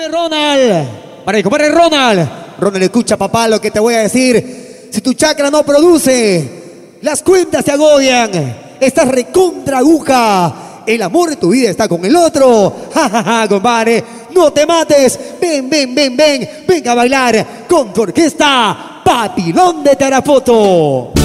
Ronald. Para mi compadre Ronald. Ronald, escucha, papá, lo que te voy a decir. Si tu chakra no produce, las cuentas se agobian. Estás recontra aguja. El amor de tu vida está con el otro. Ja, ja, ja, compadre. No te mates. Ven, ven, ven, ven. Ven a bailar con tu orquesta Papilón de Tarapoto.